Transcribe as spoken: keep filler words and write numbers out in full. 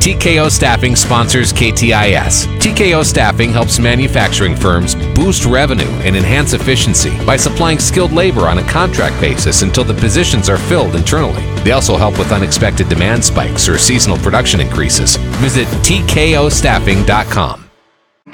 T K O Staffing sponsors K T I S. T K O Staffing helps manufacturing firms boost revenue and enhance efficiency by supplying skilled labor on a contract basis until the positions are filled internally. They also help with unexpected demand spikes or seasonal production increases. Visit T K O staffing dot com.